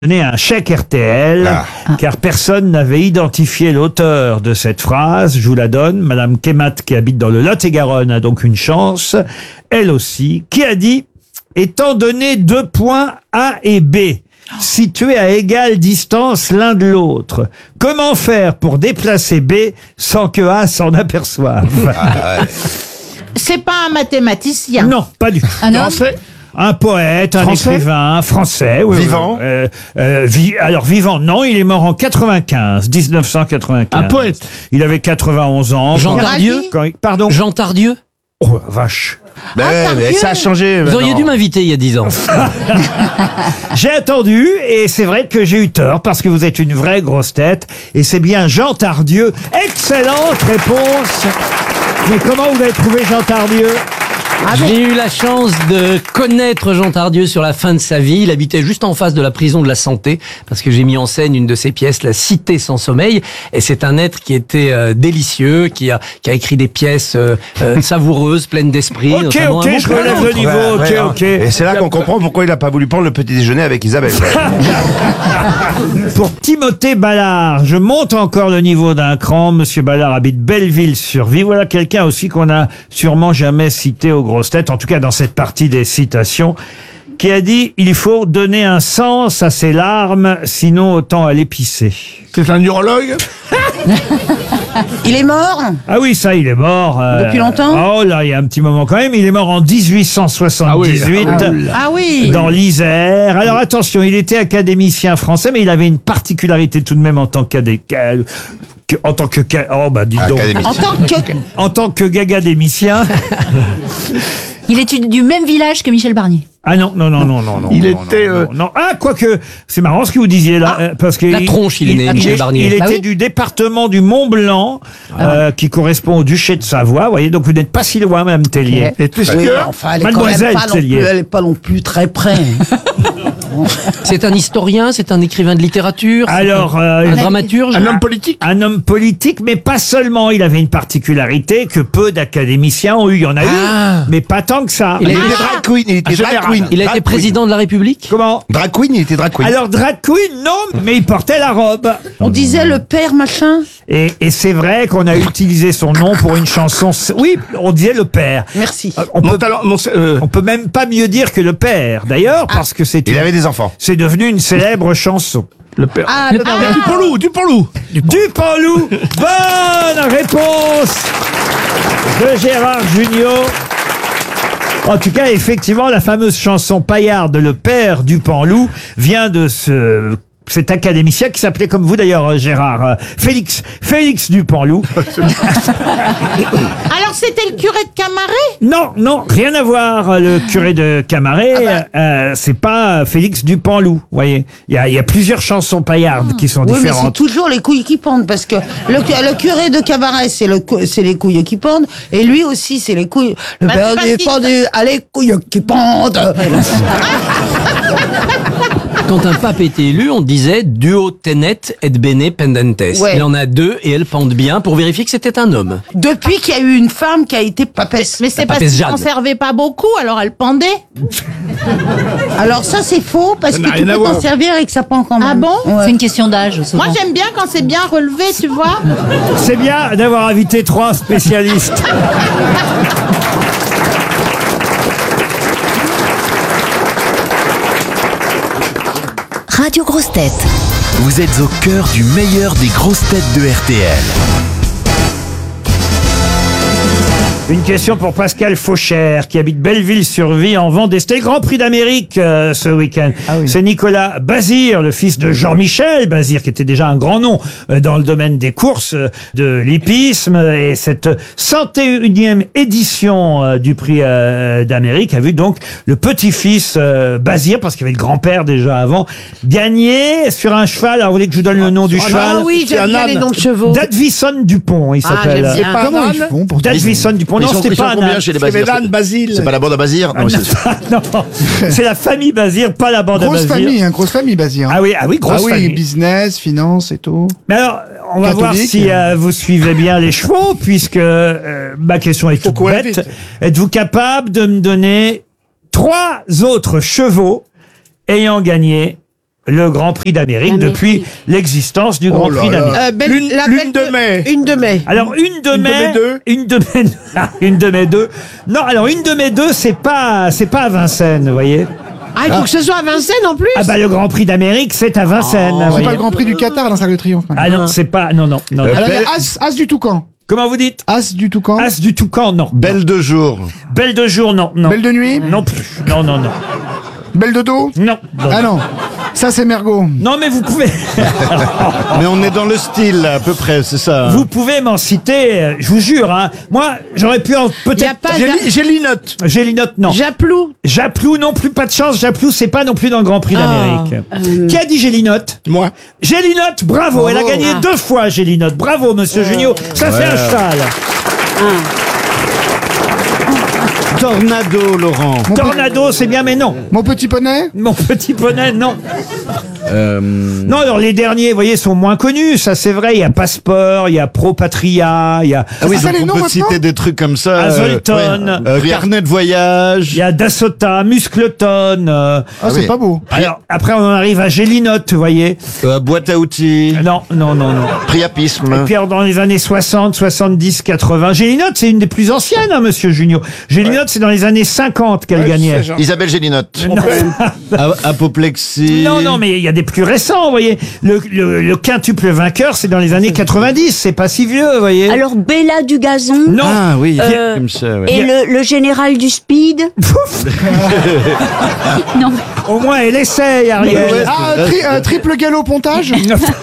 donner un chèque RTL, car personne n'avait identifié l'auteur de cette phrase. Je vous la donne. Madame Kemat, qui habite dans le Lot-et-Garonne, a donc une chance, elle aussi, qui a dit « Étant donné 2 points A et B, situés à égale distance l'un de l'autre, comment faire pour déplacer B sans que A s'en aperçoive ?» C'est pas un mathématicien. Non, pas du tout. Français. Un poète, un écrivain, un français. Oui, Vivant. Alors vivant, non, il est mort en 1995. Un poète. Il avait 91 ans. Jean Tardieu. Pardon. Jean Tardieu. Oh vache. Mais ça a changé. Vous auriez dû m'inviter il y a 10 ans. J'ai attendu et c'est vrai que j'ai eu tort parce que vous êtes une vraie grosse tête et c'est bien Jean Tardieu. Excellente réponse. Mais comment vous avez trouvé Jean Tardieu ? J'ai eu la chance de connaître Jean Tardieu sur la fin de sa vie. Il habitait juste en face de la prison de la Santé, parce que j'ai mis en scène une de ses pièces, La Cité sans sommeil. Et c'est un être qui était délicieux, qui a écrit des pièces savoureuses, pleines d'esprit. Ok, je relève le niveau. Ok. Et c'est là qu'on comprend pourquoi il n'a pas voulu prendre le petit déjeuner avec Isabelle. Pour Timothée Ballard, je monte encore le niveau d'un cran. Monsieur Ballard habite Belleville-sur-Vie. Voilà quelqu'un aussi qu'on a sûrement jamais cité aux grosses têtes, en tout cas dans cette partie des citations, qui a dit « Il faut donner un sens à ses larmes, sinon autant aller pisser ». C'est un urologue. Il est mort. Ah oui, ça, il est mort. Depuis longtemps. Oh là, il y a un petit moment quand même. Il est mort en 1878. Ah oui. Dans l'Isère. Alors attention, il était académicien français, mais il avait une particularité tout de même en tant en tant que gagadémicien. Il est du même village que Michel Barnier. Ah non. Il était. Non. Ah, quoique, c'est marrant ce que vous disiez là, parce que La tronche, il est né, Michel Barnier. Il Bah était oui. du département du Mont-Blanc, qui correspond au duché de Savoie. Vous voyez, donc vous n'êtes pas si loin, Mme Tellier. Et puisque. Enfin, elle est Mademoiselle quand même pas non Tellier. plus, elle est pas non plus très près. C'est un historien, c'est un écrivain de littérature, c'est Alors, un dramaturge. Un homme politique. un homme politique, mais pas seulement. Il avait une particularité que peu d'académiciens ont eu. Il y en a eu, mais pas tant que ça. Il a Il été- était drag queen. Il était drag queen. Il a été président de la République. Comment? Drag queen, il était drag queen. Alors, drag queen, non, mais il portait la robe. On disait le père machin. Et c'est vrai qu'on a utilisé son nom pour une chanson. Oui, on disait le père. Merci. On peut même pas mieux dire que le père, d'ailleurs, parce que Il avait des enfants. c'est devenu une célèbre chanson. Le père. Ah, le père. Dupanloup. Dupanloup. Bonne réponse de Gérard Jugnot. En tout cas, effectivement, la fameuse chanson paillarde, le père Dupanloup, vient de cet académicien qui s'appelait comme vous d'ailleurs, Gérard, Félix Dupanloup. Alors c'était le curé de Camaret. Non, rien à voir. Le curé de Camaret, c'est pas Félix Dupanloup. Vous voyez, il y a plusieurs chansons paillardes qui sont Oui, mais c'est différentes. toujours les couilles qui pendent parce que le curé de Camaret c'est les couilles qui pendent et lui aussi c'est les couilles. Le Bah, père c'est parce est qu'il- pendu à les couilles qui pendent. Quand un pape était élu, on disait duo tenet et bene pendentes. Ouais. Il en a 2 et elles pendent bien pour vérifier que c'était un homme. Depuis qu'il y a eu une femme qui a été papesse. Mais c'est La parce papesse qu'il Jeanne. n'en servait pas beaucoup, alors elle pendait. Alors ça c'est faux parce que n'a tu rien à peux voir. t'en servir et que ça pend quand même. Ah bon? Ouais. C'est une question d'âge, souvent. Moi, j'aime bien quand c'est bien relevé, tu vois. C'est bien d'avoir invité 3 spécialistes. Radio Grosses Têtes. Vous êtes au cœur du meilleur des grosses têtes de RTL. Une question pour Pascal Fauchère, qui habite Belleville-sur-Vie en Vendée. C'était le Grand Prix d'Amérique ce week-end. C'est Nicolas Bazir, le fils de Jean-Michel Bazir, qui était déjà un grand nom dans le domaine des courses de l'hippisme. Et cette 101e édition du Prix d'Amérique a vu donc le petit-fils Bazir, parce qu'il y avait le grand-père déjà avant, gagner sur un cheval. Alors, vous voulez que je vous donne le nom du cheval? Ah oui, j'aime bien les noms de chevaux. Dadvison Dupont, il s'appelle. j'aime bien. Comment ils font pour Dadvison Dupont. Non, c'était pas un âne. chez les Basile. C'est pas la bande à Basile. Non, Non, c'est la famille Bazir, pas la bande à Grosse Bazir. famille, grosse famille, Bazir. Ah oui, grosse famille. Business, finance et tout. Mais alors, on va voir Catholique. si vous suivez bien les chevaux, puisque ma question est toute courir bête. vite. Êtes-vous capable de me donner 3 autres chevaux ayant gagné le Grand Prix d'Amérique depuis l'existence du Grand Prix d'Amérique. Lune de mai. Une de mai. Alors, une de mai deux. Non, alors, une de mai deux, c'est pas à Vincennes, vous voyez. Ah, il faut que ce soit à Vincennes en plus. Ah bah, le Grand Prix d'Amérique, c'est à Vincennes. vous C'est voyez. pas le Grand Prix du Qatar dans le Cercle de Triomphe. Ah non, c'est pas, non. Alors, il y a As du Toucan. Comment vous dites? As du Toucan. As du Toucan, non. Belle de jour. Belle de jour, non. Belle de nuit. Non plus. Non. Belle de dos. Non. Ah non. Ça, c'est Mergot. Non, mais vous pouvez. Mais on est dans le style, là, à peu près, c'est ça. Vous pouvez m'en citer, je vous jure, hein. Moi, j'aurais pu Il y a peut-être. pas Gélinote. Gélinote, non. Japlou. Japlou non plus, pas de chance. Japlou, c'est pas non plus dans le Grand Prix d'Amérique. Qui a dit Gélinote? Moi. Gélinote, bravo. Elle a gagné 2 fois, Gélinote. Bravo, monsieur Junio. Ça fait un cheval. Tornado, Laurent. Tornado, c'est bien, mais non. Mon petit poney. Mon petit poney, non. Non, alors les derniers, vous voyez, sont moins connus, ça c'est vrai. Il y a Passeport, il y a Pro Patria, il y a Ah oui, ça, donc les on noms peut maintenant citer des trucs comme ça. Azolton. Carnet de voyage. il y a Dasota, Muscleton. Ah, c'est oui. pas beau. Alors après on en arrive à Gélinote, vous voyez. Boîte à outils. Non. Priapisme. Et puis alors, dans les années 60, 70, 80, Gélinote c'est une des plus anciennes, hein, monsieur Junio. Gélinote c'est dans les années 50 qu'elle gagnait. Isabelle Gélinote. Apoplexie. Non, mais il y a des plus récents, vous voyez. Le quintuple vainqueur, c'est dans les années 90, c'est pas si vieux, vous voyez. Alors, Bella du gazon. Non. Ah oui, Euh, comme ça, ouais. Et le général du speed. Non. Au moins, elle essaye, Ariel. Triple galop pontage.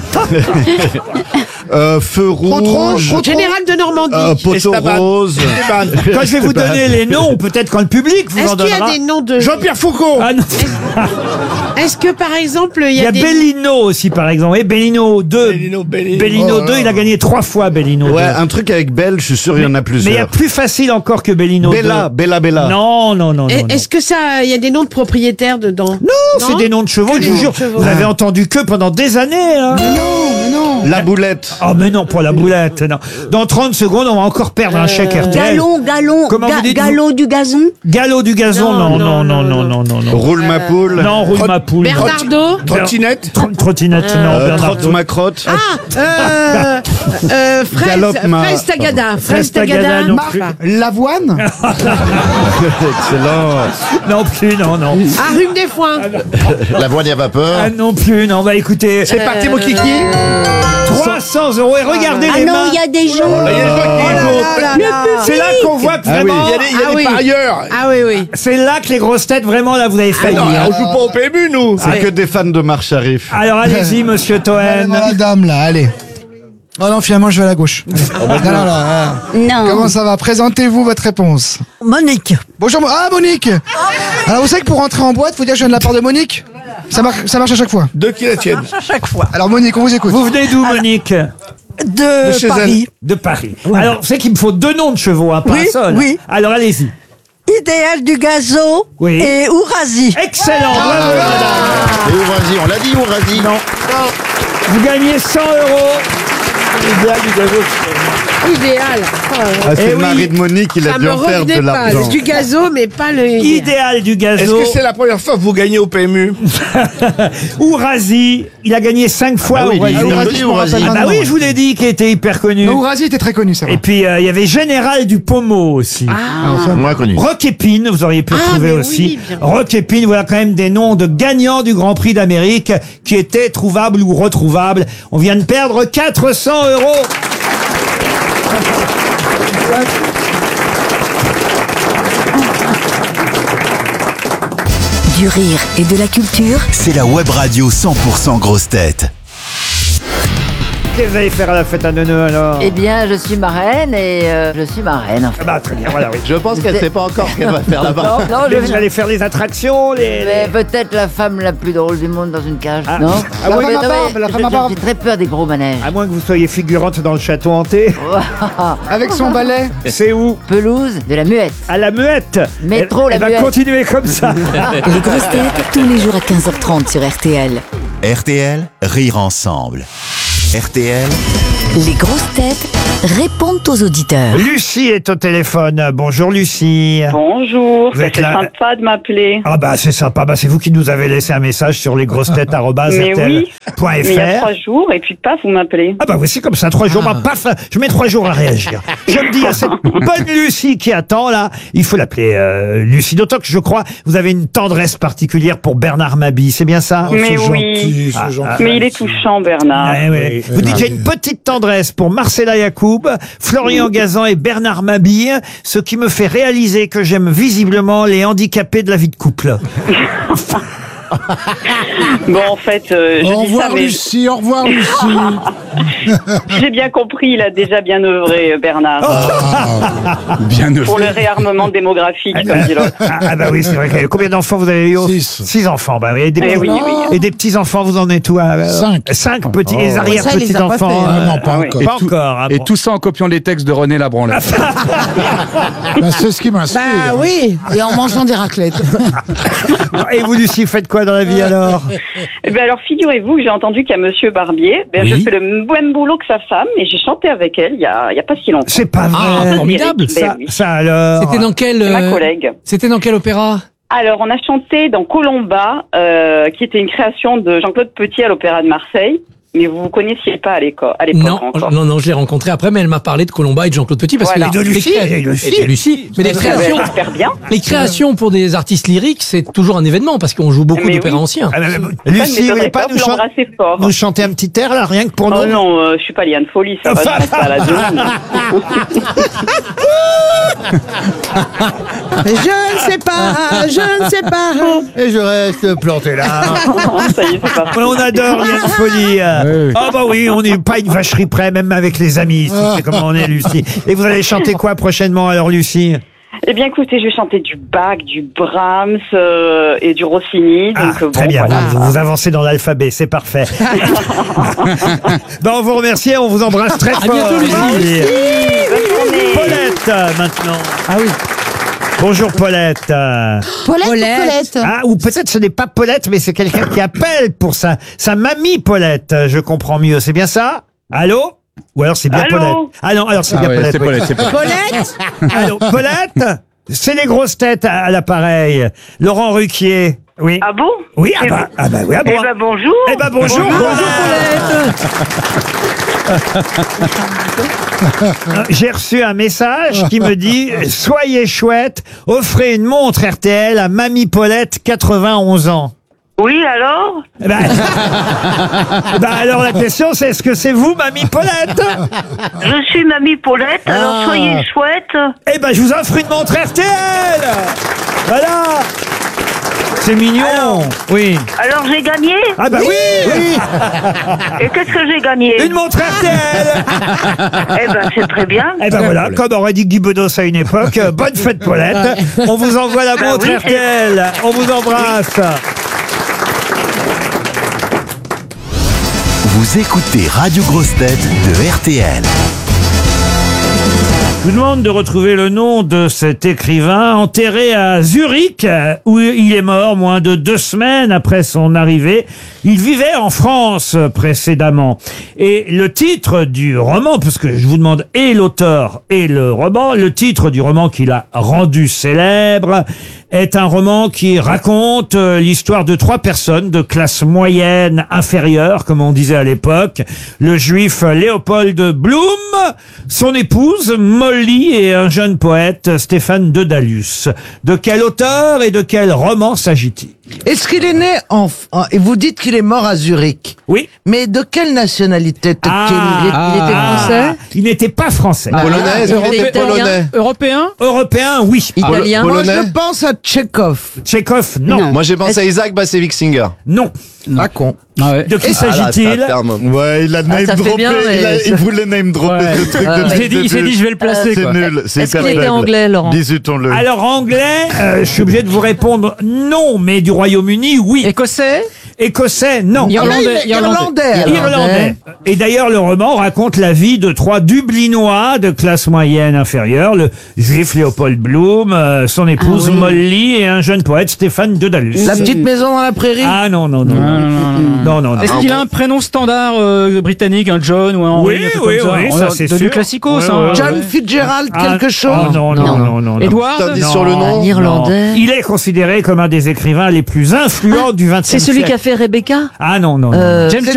Feu rouge. Général de Normandie. Poteau rose. Quand je vais vous donner les noms, peut-être quand le public vous Est-ce en qu'il y donnera. a des noms de... Jean-Pierre Foucault. Ah non. Est-ce que par exemple il Il y a des... Bellino aussi, par exemple. Et Bellino 2. Bellino 2, il a gagné 3 fois, Bellino 2. Ouais, un truc avec Belle, je suis sûr, il y en a Mais il y a plusieurs. plus facile encore que Bellino 2. Bella. Non. Est-ce que ça, il y a des noms de propriétaires dedans? Non, c'est des noms de chevaux, je vous jure. Vous avez entendu que pendant des années. Hein. Mais non. La boulette. Oh, mais non, pour la boulette. Non. Dans 30 secondes, on va encore perdre un chèque RTL. Galon, vous dites, galop du gazon. Galop du gazon, non. Roule ma poule. Non, roule ma poule. Bernardo. Trottinette. Trottinette, non, Bernardo. Trotte ma crotte. Fraise Tagada. Fraise Tagada. non Marc plus. Lavoine. Excellent. Non plus, non. Ah, rhume des foins. La voile à vapeur. Ah non plus, non. Bah écoutez. C'est parti, mon kiki. 300 €. Et regardez Ah les non, mains. il y a des gens. C'est là qu'on voit que vraiment. Il y a des parieurs. Ah oui. C'est là que les grosses têtes, vraiment, là, vous avez failli. Non, hein. on joue pas au PMU, nous. C'est que des fans de Marche Arif. Alors allez-y, monsieur Toen. La dame, là, allez. Oh non, finalement, je vais à la gauche. Non. Comment ça va? Présentez-vous votre réponse. Monique. Bonjour. Ah, Monique. Alors, vous savez que pour rentrer en boîte, faut dire que je viens de la part de Monique. Ça marche à chaque fois. Deux qui la tiennent. Alors, Monique, on vous écoute. Vous venez d'où, Monique? De chez Paris. De Paris. Alors, c'est qu'il me faut 2 noms de chevaux, hein, pas Oui, un seul. oui. Alors, allez-y. Idéal du gazo Oui. et Ourasi. Excellent, bravo, madame. Et Ourasi, on l'a dit, Ourasi. Non. Vous gagnez 100 €. Idéal. Ah, c'est Eh le oui. mari de Monique, il a Ça dû me en perdre de revenait pas. l'argent. C'est du gazo, mais pas le... Idéal du gazo. la première fois que vous gagnez au PMU? Ourasi, il a gagné 5 fois. Ah oui, Ourasi. il est Ourasi, connu, je me rappelle Ourasi. Ah bah maintenant. oui, je vous l'ai dit qu'il était hyper connu. Ourasi était très connu, ça va. Et puis, il y avait Général du Pommeau aussi. Moins connu. Roch Épine, vous auriez pu retrouver mais aussi. oui, bien. Roch Épine, voilà quand même des noms de gagnants du Grand Prix d'Amérique qui étaient trouvables ou retrouvables. On vient de perdre 400 €. Du rire et de la culture. C'est la web radio 100% grosse tête. Qu'est-ce que vous allez faire à la fête à Neuneu alors? Eh bien, je suis marraine et je suis marraine. Ah bah très bien, voilà, oui. Je pense qu'elle sait pas encore ce qu'elle va faire là-bas. Non, Mais vous allez faire les attractions, Mais peut-être la femme la plus drôle du monde dans une cage, Ah. non Ah La oui, femme à Non, barbe, mais la femme à barbe. J'ai très peur des gros manèges. à moins que vous soyez figurante dans le château hanté. Avec son balai. C'est où? Pelouse de la muette. À la Muette. Métro, elle, la elle va Muette. continuer comme ça. Les grosses têtes, tous les jours à 15h30 sur RTL. RTL, rire ensemble. RTL, Les grosses têtes répondent aux auditeurs. Lucie est au téléphone. Bonjour Lucie. Bonjour, Vous êtes c'est là- sympa de m'appeler. Ah bah c'est sympa, bah c'est vous qui nous avez laissé un message sur lesgrossetêtes@rtl.fr. Mais oui, mais il y a 3 jours et puis paf, vous m'appelez. Ah bah voici comme ça, 3 jours, bah, paf, je mets 3 jours à réagir. Je me dis à cette bonne Lucie qui attend là, il faut l'appeler Lucie. D'autant que je crois vous avez une tendresse particulière pour Bernard Mabie, c'est bien ça? Mais oui, mais il est touchant, Bernard. Ouais, ouais. Vous dites j'ai une petite tendresse pour Marcella Yacoub, Florian Gazan et Bernard Mabille, ce qui me fait réaliser que j'aime visiblement les handicapés de la vie de couple. Bon, en fait, je Au dis revoir ça, mais Lucie, au revoir Lucie. j'ai bien compris, il a déjà bien œuvré, Bernard. Bien Pour le réarmement démographique, comme dit l'autre. Ah bah oui, c'est vrai. Combien d'enfants vous avez eu? 6 enfants. Bah oui. Et des, Eh oui, oui. et des petits enfants, vous en êtes où? 5 petits, les arrière Ça, il les petits a pas enfants. fait, hein. Non, pas encore. Pas encore. Ah Et bon. tout ça en copiant les textes de René Labranle. Ben, c'est ce qui m'inspire. Bah oui, et en mangeant des raclettes. Et vous, Lucie, faites quoi dans la vie alors? Eh ben alors, figurez-vous que j'ai entendu qu'à Monsieur Barbier, Oui. je fais le même boulot que sa femme et j'ai chanté avec elle il y a pas si longtemps. C'est pas vrai. Ah, formidable. Ben oui. Ça alors. C'était dans quel C'est ma collègue. C'était dans quel opéra? Alors, on a chanté dans Colomba, qui était une création de Jean-Claude Petit à l'Opéra de Marseille. Mais vous ne connaissiez pas à l'époque Non, encore. non, je l'ai rencontré après, mais elle m'a parlé de Colomba et de Jean-Claude Petit parce Voilà. que Et de Lucie, et de Lucie. et de Lucie. Mais les créations, J'espère bien. les créations pour des artistes lyriques, c'est toujours un événement parce qu'on joue beaucoup Mais d'opéras oui. anciens. Ah, bah, Ça ne Lucie, vous voulez m'étonnerait pas pas, vous l'embrassez fort. nous chanter un petit air là, rien que pour Oh nous? non, je suis pas Liane Folie, ça va, je reste à la demande. Je ne sais pas, je ne sais pas. Et je reste planté là. Ça y est, c'est parti. On adore Liane Folie. Ah bah oui, on n'est pas une vacherie près, même avec les amis. C'est comment on est, Lucie. Et vous allez chanter quoi prochainement alors, Lucie? Eh bien, écoutez, je vais chanter du Bach, du Brahms et du Rossini. Ah, Donc, très bon, bien, voilà. vous avancez dans l'alphabet, c'est parfait. Ben, on vous remercie, on vous embrasse très fort. bientôt, Lucie. Bonne journée. Paulette, maintenant. Ah oui. Bonjour Paulette. Paulette ou Paulette? Ah, ou peut-être ce n'est pas Paulette, mais c'est quelqu'un qui appelle pour sa mamie Paulette. Je comprends mieux, c'est bien ça? Allô? Ou alors c'est bien Allô? Paulette. Ah non, alors c'est bien Paulette. c'est oui. Paulette, c'est Paulette. Paulette? Allô, Paulette? C'est les grosses têtes à l'appareil. Laurent Ruquier. Oui. Ah bon? Oui, ah bah oui, ah bon. Eh ben, bonjour. Eh ben bonjour. J'ai reçu un message qui me dit « Soyez chouette, offrez une montre RTL à Mamie Paulette, 91 ans. » Oui, alors? Eh ben, alors la question c'est est-ce que c'est vous, Mamie Paulette? Je suis Mamie Paulette, alors soyez chouette. Eh ben je vous offre une montre RTL. Voilà. C'est mignon. Oui. Alors j'ai gagné? Ah bah oui. Et qu'est-ce que j'ai gagné? Une montre RTL. Eh ben c'est très bien. Eh ben voilà, comme aurait dit Guy Bedos à une époque, bonne fête Paulette. On vous envoie la montre oui, RTL. On vous embrasse. Vous écoutez Radio Grosse Tête de RTL. Je vous demande de retrouver le nom de cet écrivain enterré à Zurich, où il est mort moins de 2 semaines après son arrivée. Il vivait en France précédemment. Et le titre du roman, parce que je vous demande et l'auteur et le roman, le titre du roman qu'il a rendu célèbre est un roman qui raconte l'histoire de 3 personnes de classe moyenne inférieure, comme on disait à l'époque. Le juif Léopold Bloom, son épouse Molly et un jeune poète Stéphane Dedalus. De quel auteur et de quel roman s'agit-il? Est-ce qu'il est né et vous dites qu'il est mort à Zurich? Oui. Mais de quelle nationalité était-il? Il était français? Il n'était pas français. Polonais, est-ce qu'il était polonais? Européen? Européen, oui. Italien? Moi, Polonais? je pense à Tchekhov. Tchekhov, non. Moi j'ai pensé à Isaac Bashevis-Singer. Non. Ah con. De qui s'agit-il? Ouais, il a name ça fait droppé. bien, mais Il voulait name dropper Ouais. le truc de Il s'est dit, je vais le placer, C'est quoi. nul, c'est Est-ce hyper qu'il était faible. anglais, Laurent? Discutons-le. Alors anglais, je suis obligé de vous répondre non, mais du Royaume-Uni, oui. Écossais? Écossais, non. Irlandais. Et d'ailleurs, le roman raconte la vie de 3 Dublinois de classe moyenne inférieure, le juif Léopold Bloom, son épouse Molly et un jeune poète Stéphane Dedalus. La petite maison dans la prairie. Ah non. Non. Est-ce qu'il a un prénom standard britannique, un John ou un Henry, un truc comme ça c'est sûr. Du classico, ça. John Fitzgerald, quelque chose. Non. Edward. Sur le nom. Irlandais. Il est considéré comme un des écrivains les plus influents du XXe siècle. C'est celui qui a fait Rebecca Ah non. James